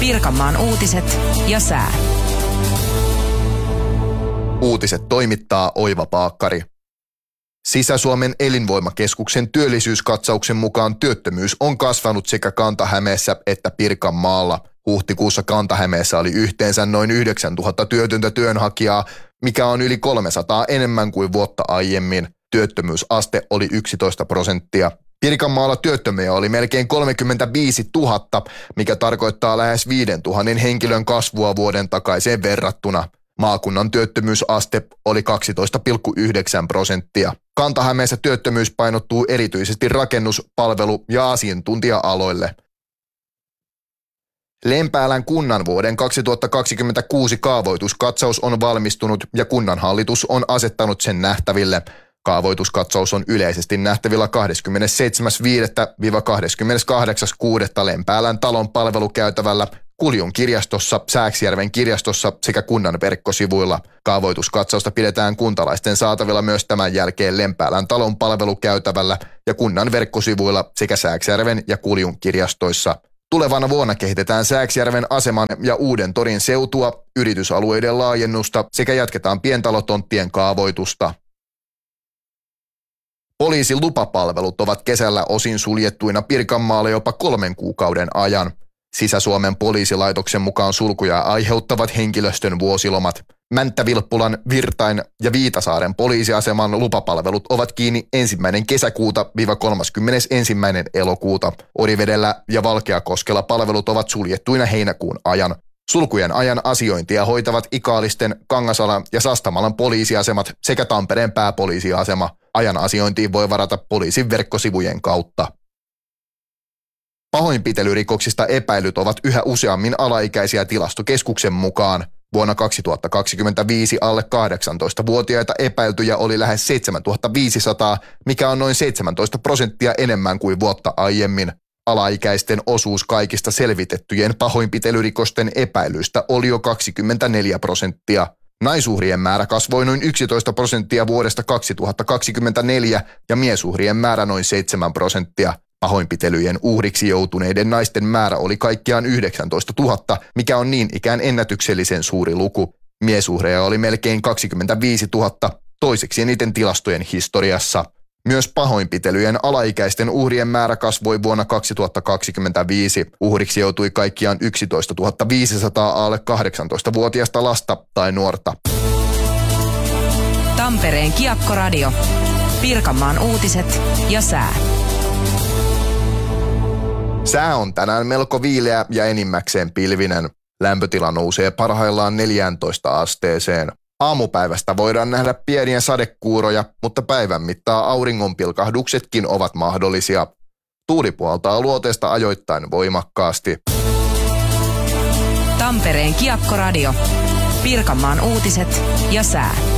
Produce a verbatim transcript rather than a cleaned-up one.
Pirkanmaan uutiset ja sää. Uutiset toimittaa Oiva Paakkari. Sisä-Suomen elinvoimakeskuksen työllisyyskatsauksen mukaan työttömyys on kasvanut sekä Kanta-Hämeessä että Pirkanmaalla. Huhtikuussa Kanta-Hämeessä oli yhteensä noin yhdeksäntuhatta työtöntä työnhakijaa, mikä on yli kolmesataa enemmän kuin vuotta aiemmin. Työttömyysaste oli yksitoista prosenttia. Pirkanmaalla työttömiä oli melkein kolmekymmentäviisituhatta, mikä tarkoittaa lähes viisituhatta henkilön kasvua vuoden takaiseen verrattuna. Maakunnan työttömyysaste oli kaksitoista pilkku yhdeksän prosenttia. Kanta-Hämeessä työttömyys painottuu erityisesti rakennus-, palvelu- ja asiantuntija-aloille. Lempäälän kunnan vuoden kaksituhattakaksikymmentäkuusi kaavoituskatsaus on valmistunut ja kunnanhallitus on asettanut sen nähtäville. Kaavoituskatsaus on yleisesti nähtävillä kahdeskymmenesseitsemäs viidettä - kahdeskymmeneskahdeksas kuudetta Lempäälän talon palvelukäytävällä, Kuljun kirjastossa, Sääksjärven kirjastossa sekä kunnan verkkosivuilla. Kaavoituskatsausta pidetään kuntalaisten saatavilla myös tämän jälkeen Lempäälän talon palvelukäytävällä ja kunnan verkkosivuilla sekä Sääksjärven ja Kuljun kirjastoissa. Tulevana vuonna kehitetään Sääksjärven aseman ja Uuden torin seutua, yritysalueiden laajennusta sekä jatketaan pientalotonttien kaavoitusta. Poliisin lupapalvelut ovat kesällä osin suljettuina Pirkanmaalla jopa kolmen kuukauden ajan. Sisä-Suomen poliisilaitoksen mukaan sulkuja aiheuttavat henkilöstön vuosilomat. Mänttä-Vilppulan, Virtain ja Viitasaaren poliisiaseman lupapalvelut ovat kiinni ensimmäinen kesäkuuta - kolmaskymmenesensimmäinen elokuuta. Orivedellä ja Valkeakoskella palvelut ovat suljettuina heinäkuun ajan. Sulkujen ajan asiointia hoitavat Ikaalisten, Kangasalan ja Sastamalan poliisiasemat sekä Tampereen pääpoliisiasema. Ajan asiointiin voi varata poliisin verkkosivujen kautta. Pahoinpitelyrikoksista epäilyt ovat yhä useammin alaikäisiä Tilastokeskuksen mukaan. Vuonna kaksituhattakaksikymmentäviisi alle kahdeksantoistavuotiaita epäiltyjä oli lähes seitsemäntuhattaviisisataa, mikä on noin seitsemäntoista prosenttia enemmän kuin vuotta aiemmin. Alaikäisten osuus kaikista selvitettyjen pahoinpitelyrikosten epäilyistä oli jo kaksikymmentäneljä prosenttia. Naisuhrien määrä kasvoi noin yksitoista prosenttia vuodesta kaksituhattakaksikymmentäneljä ja miesuhrien määrä noin seitsemän prosenttia. Pahoinpitelyjen uhriksi joutuneiden naisten määrä oli kaikkiaan yhdeksäntoistatuhatta, mikä on niin ikään ennätyksellisen suuri luku. Miesuhreja oli melkein kaksikymmentäviisituhatta, toiseksi eniten tilastojen historiassa. Myös pahoinpitelyjen alaikäisten uhrien määrä kasvoi vuonna kaksituhattakaksikymmentäviisi. Uhriksi joutui kaikkiaan yksitoistatuhatta viisisataa alle kahdeksantoistavuotiaista lasta tai nuorta. Tampereen Kiekkoradio. Pirkanmaan uutiset ja sää. Sää on tänään melko viileä ja enimmäkseen pilvinen. Lämpötila nousee parhaillaan neljääntoista asteeseen. Aamupäivästä voidaan nähdä pieniä sadekuuroja, mutta päivän mittaan auringonpilkahduksetkin ovat mahdollisia. Tuuli puhaltaa luoteesta ajoittain voimakkaasti. Tampereen Kiekkoradio. Pirkanmaan uutiset ja sää.